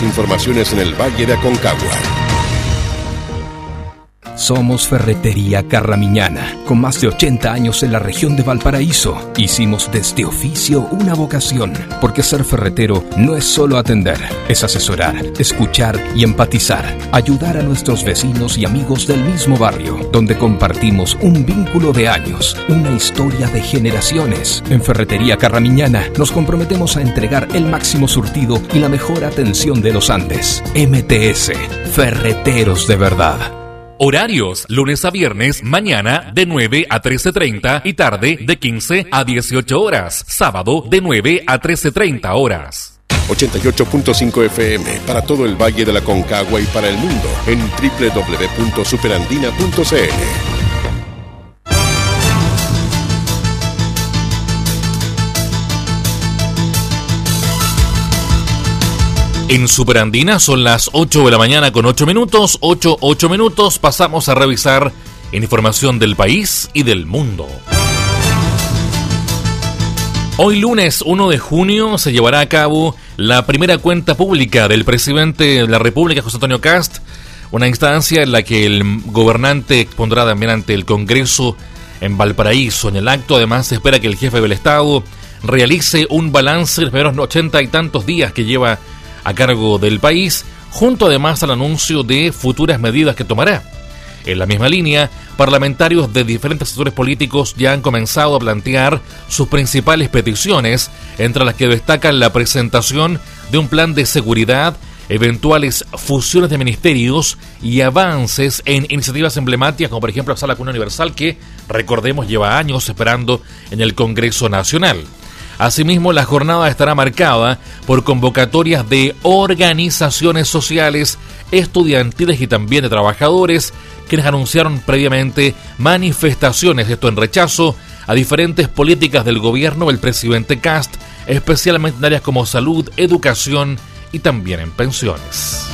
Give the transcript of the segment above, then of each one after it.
las informaciones en el Valle de Aconcagua. Somos Ferretería Carramiñana, con más de 80 años en la región de Valparaíso. Hicimos de este oficio una vocación, porque ser ferretero no es solo atender, es asesorar, escuchar y empatizar, ayudar a nuestros vecinos y amigos del mismo barrio, donde compartimos un vínculo de años, una historia de generaciones. En Ferretería Carramiñana nos comprometemos a entregar el máximo surtido y la mejor atención de los Andes. MTS, Ferreteros de verdad. Horarios, lunes a viernes, mañana de 9 a 13:30 y tarde de 15 a 18 horas. Sábado de 9 a 13:30 horas. 88.5 FM para todo el Valle de la Aconcagua y para el mundo en www.superandina.cl. En Superandina son las 8 de la mañana con 8 minutos, 8 minutos, pasamos a revisar información del país y del mundo. Hoy lunes 1 de junio se llevará a cabo la primera cuenta pública del presidente de la República, José Antonio Kast, una instancia en la que el gobernante expondrá también ante el Congreso en Valparaíso. En el acto además se espera que el jefe del Estado realice un balance de los primeros 80 y tantos días que lleva a cargo del país, junto además al anuncio de futuras medidas que tomará. En la misma línea, parlamentarios de diferentes sectores políticos ya han comenzado a plantear sus principales peticiones, entre las que destacan la presentación de un plan de seguridad, eventuales fusiones de ministerios y avances en iniciativas emblemáticas como por ejemplo la Sala Cuna Universal, que recordemos lleva años esperando en el Congreso Nacional. Asimismo, la jornada estará marcada por convocatorias de organizaciones sociales, estudiantiles y también de trabajadores, quienes anunciaron previamente manifestaciones, esto en rechazo a diferentes políticas del gobierno del presidente Kast, especialmente en áreas como salud, educación y también en pensiones.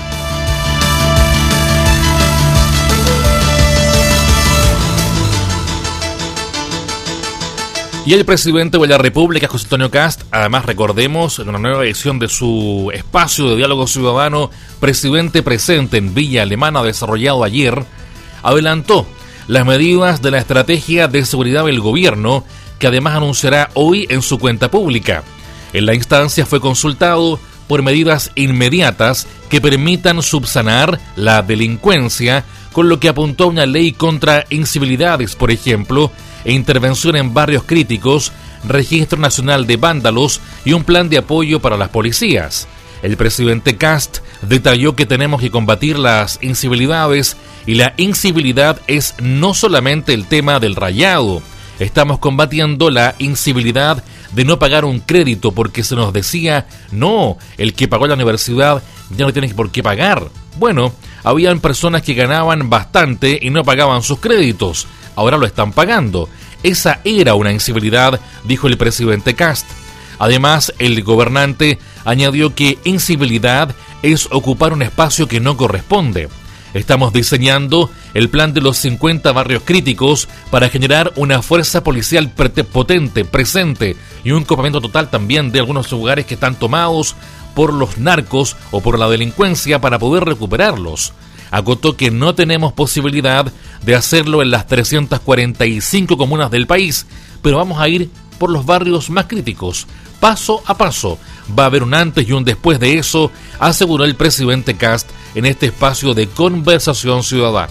Y el presidente de la República, José Antonio Kast, además recordemos, en una nueva edición de su espacio de diálogo ciudadano, Presidente Presente en Villa Alemana, desarrollado ayer, adelantó las medidas de la estrategia de seguridad del gobierno, que además anunciará hoy en su cuenta pública. En la instancia fue consultado por medidas inmediatas que permitan subsanar la delincuencia, con lo que apuntó a una ley contra incivilidades, por ejemplo, e intervención en barrios críticos, registro nacional de vándalos y un plan de apoyo para las policías. El presidente Kast detalló que tenemos que combatir las incivilidades, y la incivilidad es no solamente el tema del rayado. Estamos combatiendo la incivilidad de no pagar un crédito porque se nos decía, no, el que pagó la universidad ya no tiene por qué pagar. Bueno, habían personas que ganaban bastante y no pagaban sus créditos. Ahora lo están pagando. Esa era una incivilidad, dijo el presidente Kast. Además, el gobernante añadió que incivilidad es ocupar un espacio que no corresponde. Estamos diseñando el plan de los 50 barrios críticos para generar una fuerza policial potente, presente, y un copamiento total también de algunos lugares que están tomados por los narcos o por la delincuencia para poder recuperarlos. Acotó que no tenemos posibilidad de hacerlo en las 345 comunas del país, pero vamos a ir por los barrios más críticos, paso a paso. Va a haber un antes y un después de eso, aseguró el presidente Kast en este espacio de conversación ciudadana.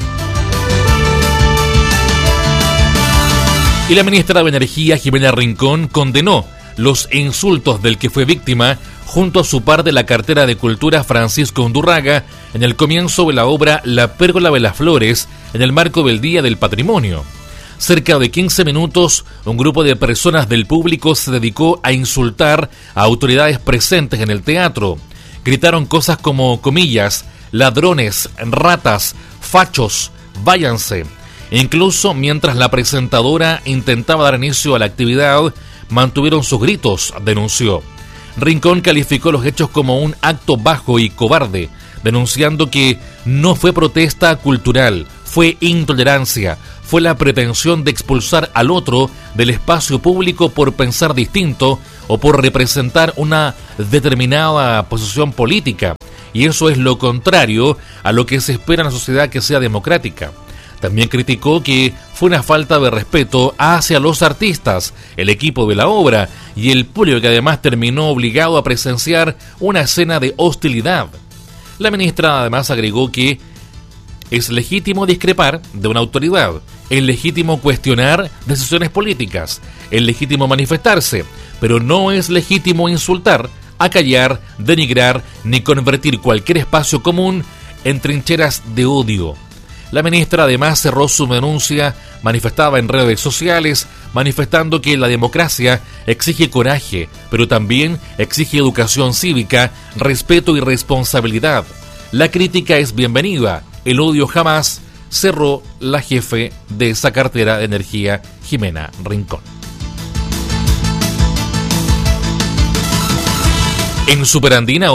Y la ministra de Energía, Jimena Rincón, condenó los insultos del que fue víctima junto a su par de la cartera de Cultura, Francisco Undurraga, en el comienzo de la obra La Pérgola de las Flores, en el marco del Día del Patrimonio. Cerca de 15 minutos, un grupo de personas del público se dedicó a insultar a autoridades presentes en el teatro. Gritaron cosas como, comillas, ladrones, ratas, fachos, váyanse. Incluso mientras la presentadora intentaba dar inicio a la actividad, mantuvieron sus gritos, denunció. Rincón calificó los hechos como un acto bajo y cobarde, denunciando que no fue protesta cultural, fue intolerancia, fue la pretensión de expulsar al otro del espacio público por pensar distinto o por representar una determinada posición política. y eso es lo contrario a lo que se espera en una sociedad que sea democrática. También criticó que fue una falta de respeto hacia los artistas, el equipo de la obra y el público, que además terminó obligado a presenciar una escena de hostilidad. La ministra además agregó que es legítimo discrepar de una autoridad, es legítimo cuestionar decisiones políticas, es legítimo manifestarse, pero no es legítimo insultar, acallar, denigrar ni convertir cualquier espacio común en trincheras de odio. La ministra además cerró su denuncia manifestada en redes sociales, manifestando que la democracia exige coraje, pero también exige educación cívica, respeto y responsabilidad. La crítica es bienvenida, el odio jamás, cerró la jefe de esa cartera de energía, Jimena Rincón. En Superandina,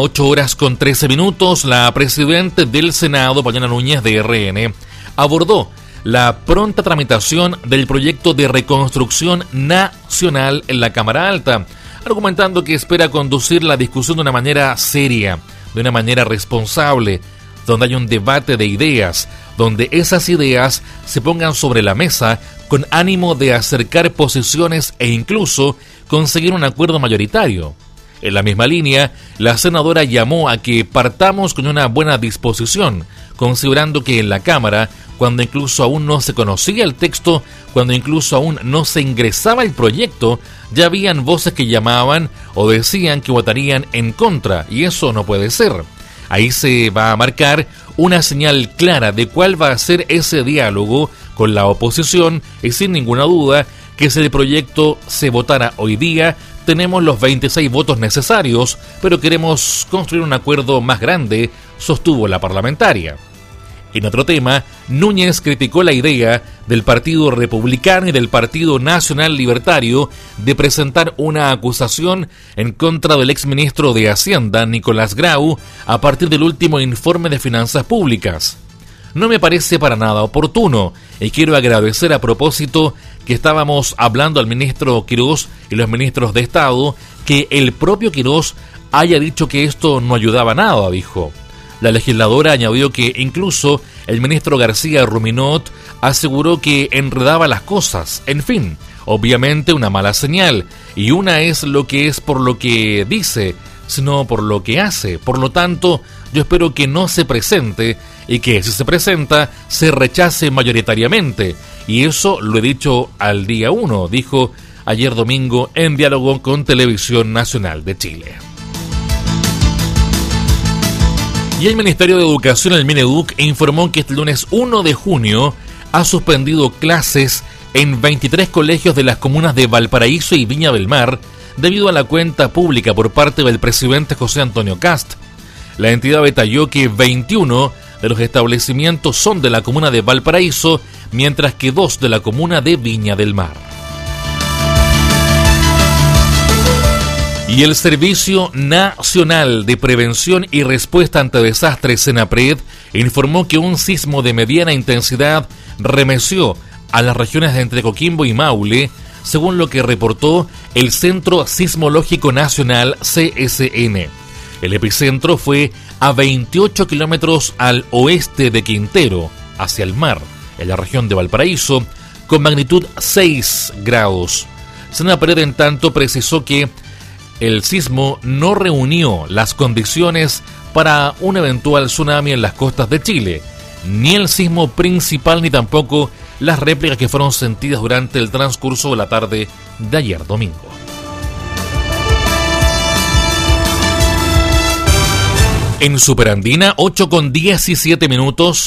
8:13, la presidenta del Senado, Paulina Núñez, de RN, abordó la pronta tramitación del proyecto de reconstrucción nacional en la Cámara Alta, argumentando que espera conducir la discusión de una manera seria, de una manera responsable, donde haya un debate de ideas, donde esas ideas se pongan sobre la mesa con ánimo de acercar posiciones e incluso conseguir un acuerdo mayoritario. En la misma línea, la senadora llamó a que partamos con una buena disposición, considerando que en la Cámara, cuando incluso aún no se conocía el texto, cuando incluso aún no se ingresaba el proyecto, ya habían voces que llamaban o decían que votarían en contra, y eso no puede ser. Ahí se va a marcar una señal clara de cuál va a ser ese diálogo con la oposición, y sin ninguna duda que si el proyecto se votara hoy día, tenemos los 26 votos necesarios, pero queremos construir un acuerdo más grande, sostuvo la parlamentaria. En otro tema, Núñez criticó la idea del Partido Republicano y del Partido Nacional Libertario de presentar una acusación en contra del exministro de Hacienda, Nicolás Grau, a partir del último informe de finanzas públicas. No me parece para nada oportuno, y quiero agradecer a propósito que estábamos hablando al ministro Quirós y los ministros de Estado, que el propio Quirós haya dicho que esto no ayudaba nada, dijo. La legisladora añadió que incluso el ministro García Ruminot aseguró que enredaba las cosas. En fin, obviamente una mala señal, y una es lo que es por lo que dice, sino por lo que hace. Por lo tanto, yo espero que no se presente y que si se presenta, se rechace mayoritariamente. Y eso lo he dicho al día 1, dijo ayer domingo en diálogo con Televisión Nacional de Chile. Y el Ministerio de Educación, el Mineduc, informó que este lunes 1 de junio ha suspendido clases en 23 colegios de las comunas de Valparaíso y Viña del Mar debido a la cuenta pública por parte del presidente José Antonio Kast. La entidad detalló que 21 de los establecimientos son de la comuna de Valparaíso, mientras que 2 de la comuna de Viña del Mar. Y el Servicio Nacional de Prevención y Respuesta ante Desastres, SENAPRED, informó que un sismo de mediana intensidad remeció a las regiones de entre Coquimbo y Maule, según lo que reportó el Centro Sismológico Nacional, CSN. El epicentro fue a 28 kilómetros al oeste de Quintero, hacia el mar, en la región de Valparaíso, con magnitud 6 grados. SENAPRED, en tanto, precisó que el sismo no reunió las condiciones para un eventual tsunami en las costas de Chile, ni el sismo principal ni tampoco las réplicas que fueron sentidas durante el transcurso de la tarde de ayer domingo. En Superandina, 8:17.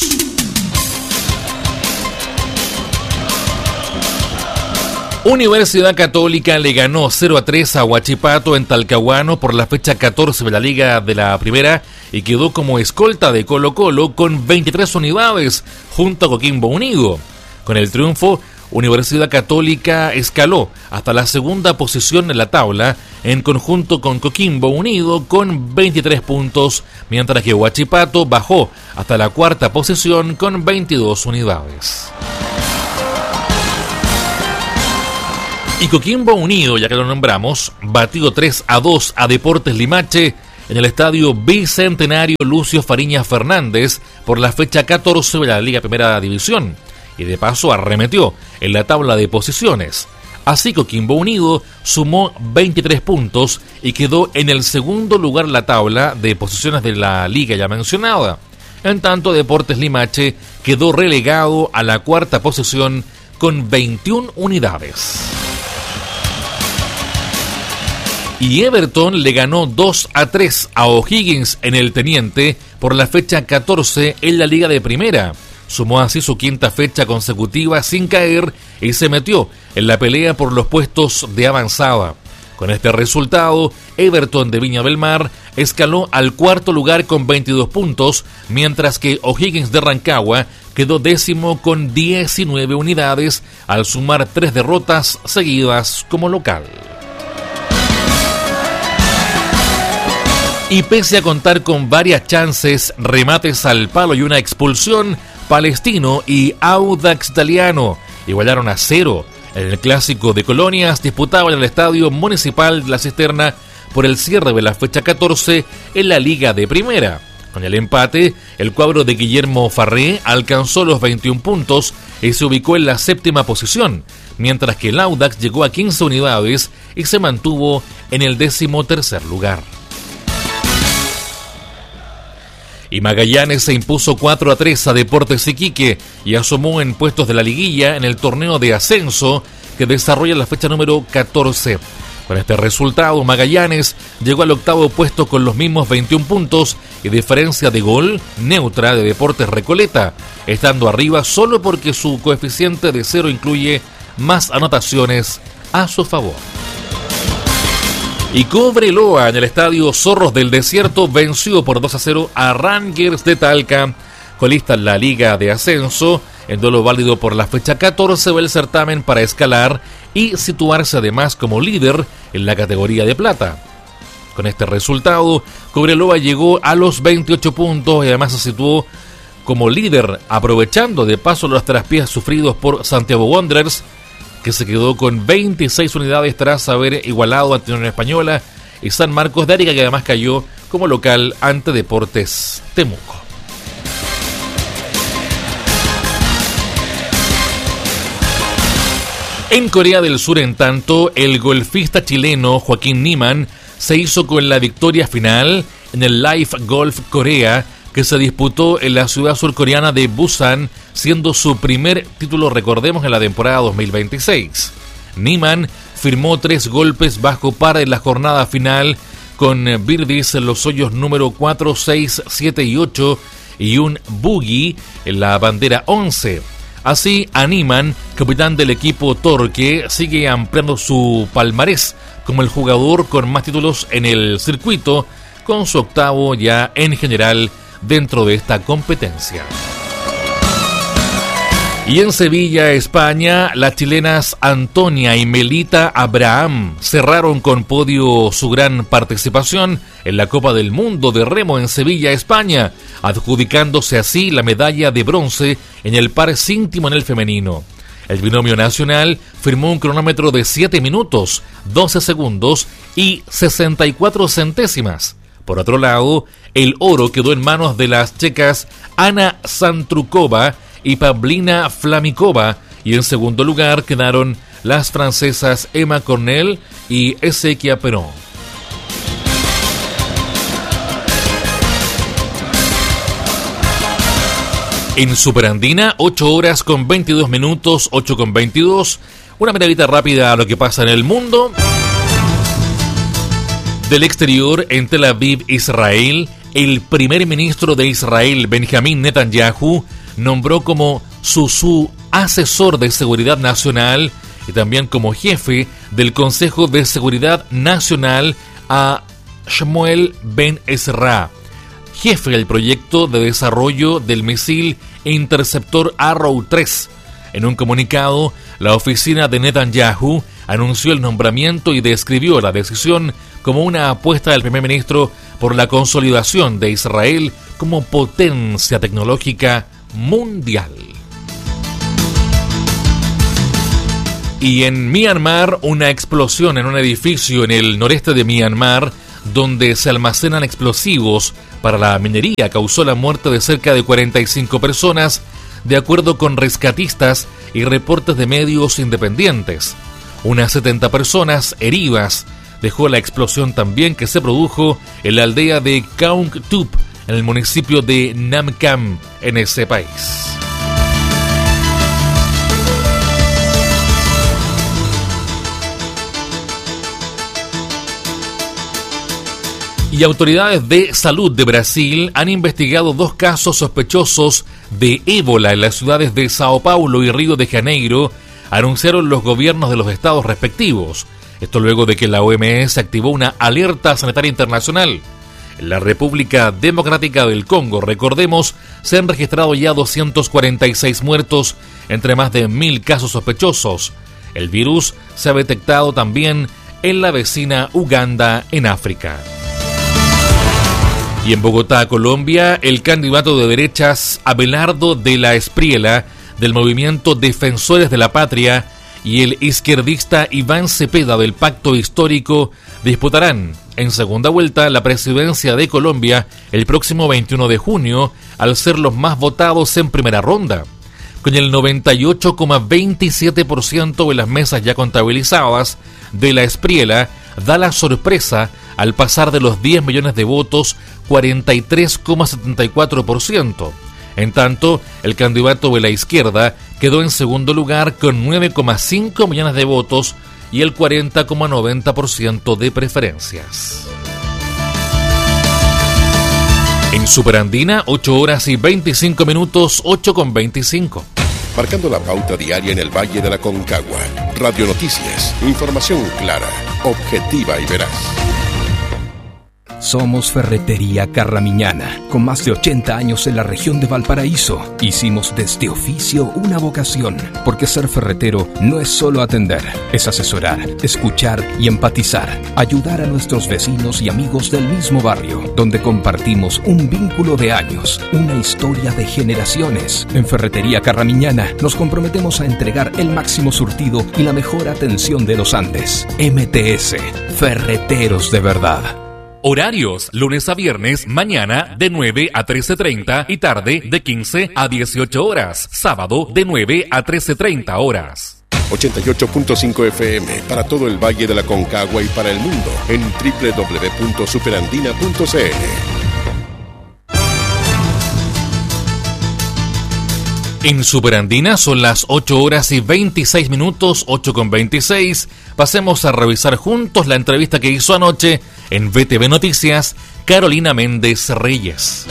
Universidad Católica le ganó 0-3 a Huachipato en Talcahuano por la fecha 14 de la Liga de la Primera y quedó como escolta de Colo-Colo con 23 unidades junto a Coquimbo Unido. Con el triunfo, Universidad Católica escaló hasta la segunda posición en la tabla en conjunto con Coquimbo Unido con 23 puntos, mientras que Huachipato bajó hasta la cuarta posición con 22 unidades. Y Coquimbo Unido, ya que lo nombramos, batió 3-2 a Deportes Limache en el estadio Bicentenario Lucio Fariñas Fernández por la fecha 14 de la Liga Primera División y de paso arremetió en la tabla de posiciones. Así Coquimbo Unido sumó 23 puntos y quedó en el segundo lugar en la tabla de posiciones de la liga ya mencionada. En tanto, Deportes Limache quedó relegado a la cuarta posición con 21 unidades. Y Everton le ganó 2-3 a O'Higgins en el Teniente por la fecha 14 en la Liga de Primera. Sumó así su quinta fecha consecutiva sin caer y se metió en la pelea por los puestos de avanzada. Con este resultado, Everton de Viña del Mar escaló al cuarto lugar con 22 puntos, mientras que O'Higgins de Rancagua quedó décimo con 19 unidades al sumar 3 derrotas seguidas como local. Y pese a contar con varias chances, remates al palo y una expulsión, Palestino y Audax Italiano igualaron a 0 en el clásico de Colonias disputado en el Estadio Municipal de La Cisterna por el cierre de la fecha 14 en la Liga de Primera. Con el empate, el cuadro de Guillermo Farré alcanzó los 21 puntos y se ubicó en la séptima posición, mientras que el Audax llegó a 15 unidades y se mantuvo en el 13º lugar. Y Magallanes se impuso 4-3 a Deportes Iquique y asomó en puestos de la liguilla en el torneo de ascenso que desarrolla la fecha número 14. Con este resultado, Magallanes llegó al octavo puesto con los mismos 21 puntos y diferencia de gol neutra de Deportes Recoleta, estando arriba solo porque su coeficiente de 0 incluye más anotaciones a su favor. Y Cobreloa en el estadio Zorros del Desierto venció por 2-0 a Rangers de Talca, colista en la Liga de Ascenso, en duelo válido por la fecha 14 del certamen para escalar y situarse además como líder en la categoría de plata. Con este resultado, Cobreloa llegó a los 28 puntos y además se situó como líder, aprovechando de paso los traspiés sufridos por Santiago Wanderers, que se quedó con 26 unidades tras haber igualado ante Unión Española, y San Marcos de Arica, que además cayó como local ante Deportes Temuco. En Corea del Sur, en tanto, el golfista chileno Joaquín Niemann se hizo con la victoria final en el Live Golf Corea, que se disputó en la ciudad surcoreana de Busan, siendo su primer título, recordemos, en la temporada 2026. Niemann firmó 3 golpes bajo par en la jornada final, con birdies en los hoyos número 4, 6, 7 y 8 y un bogey en la bandera 11. Así, a Niemann, capitán del equipo Torque, sigue ampliando su palmarés como el jugador con más títulos en el circuito, con su octavo ya en general dentro de esta competencia. Y en Sevilla, España, las chilenas Antonia y Melita Abraham cerraron con podio su gran participación en la Copa del Mundo de Remo en Sevilla, España, adjudicándose así la medalla de bronce en el par sin timonel femenino. El binomio nacional firmó un cronómetro de 7 minutos, 12 segundos y 64 centésimas. Por otro lado, el oro quedó en manos de las checas Ana Santrukova y Pavlina Flamikova, y en segundo lugar quedaron las francesas Emma Cornell y Ezequia Perón. En Superandina, 8 horas con 22 minutos, 8 con 22. Una miradita rápida a lo que pasa en el mundo. Del exterior, en Tel Aviv, Israel, el primer ministro de Israel, Benjamín Netanyahu, nombró como su asesor de seguridad nacional y también como jefe del Consejo de Seguridad Nacional a Shmuel Ben Ezra, jefe del proyecto de desarrollo del misil interceptor Arrow 3. En un comunicado, la oficina de Netanyahu anunció el nombramiento y describió la decisión como una apuesta del primer ministro por la consolidación de Israel como potencia tecnológica mundial. Y en Myanmar, una explosión en un edificio en el noreste de Myanmar donde se almacenan explosivos para la minería, causó la muerte de cerca de 45 personas, de acuerdo con rescatistas y reportes de medios independientes. Unas 70 personas heridas dejó la explosión también que se produjo en la aldea de Kaung Tup, en el municipio de Nam Cam, en ese país. Y autoridades de salud de Brasil han investigado 2 casos sospechosos de ébola en las ciudades de Sao Paulo y Río de Janeiro, anunciaron los gobiernos de los estados respectivos. Esto luego de que la OMS activó una alerta sanitaria internacional. En la República Democrática del Congo, recordemos, se han registrado ya 246 muertos entre más de 1.000 casos sospechosos. El virus se ha detectado también en la vecina Uganda, en África. Y en Bogotá, Colombia, el candidato de derechas Abelardo de la Espriella, del movimiento Defensores de la Patria, y el izquierdista Iván Cepeda del Pacto Histórico disputarán en segunda vuelta la presidencia de Colombia el próximo 21 de junio, al ser los más votados en primera ronda. Con el 98,27% de las mesas ya contabilizadas, de la Espriella da la sorpresa al pasar de los 10 millones de votos, 43,74%. En tanto, el candidato de la izquierda quedó en segundo lugar con 9,5 millones de votos y el 40,90% de preferencias. En Superandina, 8 horas y 25 minutos, 8:25. Marcando la pauta diaria en el Valle de la Concagua. Radio Noticias, información clara, objetiva y veraz. Somos Ferretería Carramiñana, con más de 80 años en la región de Valparaíso. Hicimos de este oficio una vocación, porque ser ferretero no es solo atender, es asesorar, escuchar y empatizar, ayudar a nuestros vecinos y amigos del mismo barrio, donde compartimos un vínculo de años, una historia de generaciones. En Ferretería Carramiñana nos comprometemos a entregar el máximo surtido y la mejor atención de los Andes. MTS, Ferreteros de verdad. Horarios, lunes a viernes, mañana de 9 a 13:30 y tarde de 15 a 18 horas. Sábado de 9 a 13:30 horas. 88.5 FM para todo el Valle de la Concagua y para el mundo en www.superandina.cl. En Superandina son las 8 horas y 26 minutos, 8:26. Pasemos a revisar juntos la entrevista que hizo anoche en VTV Noticias Carolina Méndez Reyes.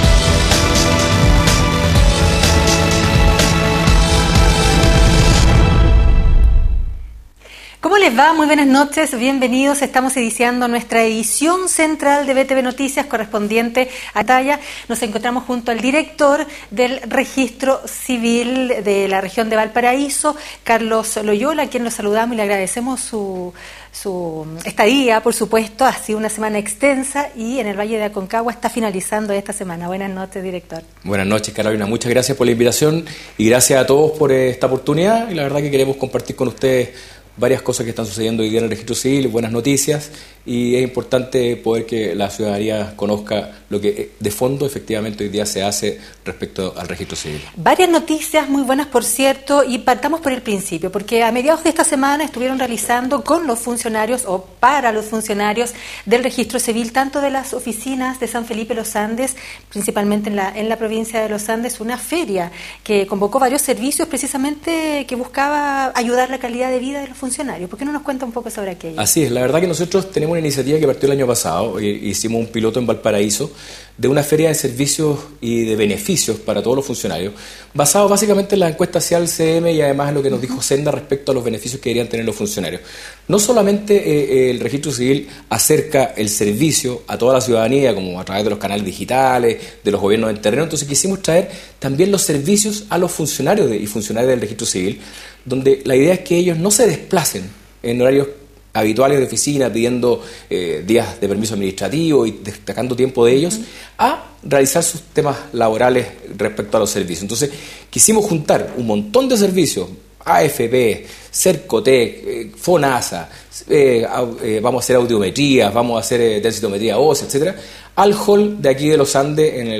¿Cómo les va? Muy buenas noches, bienvenidos. Estamos iniciando nuestra edición central de VTV Noticias correspondiente a talla. Nos encontramos junto al director del Registro Civil de la región de Valparaíso, Carlos Loyola, a quien nos saludamos y le agradecemos su estadía, por supuesto. Ha sido una semana extensa y en el Valle de Aconcagua está finalizando esta semana. Buenas noches, director. Buenas noches, Carolina. Muchas gracias por la invitación y gracias a todos por esta oportunidad. Y la verdad que queremos compartir con ustedes varias cosas que están sucediendo hoy día en el Registro Civil, buenas noticias, y es importante poder que la ciudadanía conozca lo que de fondo efectivamente hoy día se hace respecto al Registro Civil. Varias noticias muy buenas, por cierto, y partamos por el principio, porque a mediados de esta semana estuvieron realizando con los funcionarios o para los funcionarios del Registro Civil, tanto de las oficinas de San Felipe Los Andes, principalmente en la provincia de Los Andes, una feria que convocó varios servicios precisamente que buscaba ayudar la calidad de vida de los funcionarios. ¿Por qué no nos cuenta un poco sobre aquello? Así es, la verdad que nosotros tenemos una iniciativa que partió el año pasado, hicimos un piloto en Valparaíso de una feria de servicios y de beneficios para todos los funcionarios, basado básicamente en la encuesta CIAL CM y además en lo que nos dijo Senda respecto a los beneficios que deberían tener los funcionarios. No solamente el Registro Civil acerca el servicio a toda la ciudadanía, como a través de los canales digitales, de los gobiernos en terreno, entonces quisimos traer también los servicios a los funcionarios y funcionarias del Registro Civil, donde la idea es que ellos no se desplacen en horarios habituales de oficina pidiendo días de permiso administrativo y destacando tiempo de ellos a realizar sus temas laborales respecto a los servicios. Entonces quisimos juntar un montón de servicios AFP, Cercotec, FONASA, vamos a hacer audiometrías, vamos a hacer densitometría ósea, etcétera, al hall de aquí de los Andes, en